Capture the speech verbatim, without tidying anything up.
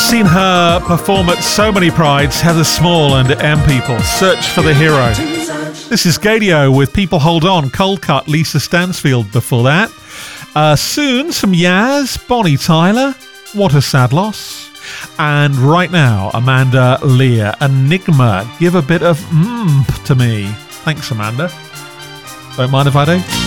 Seen her perform at so many prides. Heather Small and M People. Search for the Hero. This is Gadio with People Hold On. Cold Cut, Lisa Stansfield before that. Uh, soon, some Yaz, Bonnie Tyler, What a Sad Loss. And right now, Amanda Lear, Enigma. Give a bit of mmm to me. Thanks, Amanda. Don't mind if I do.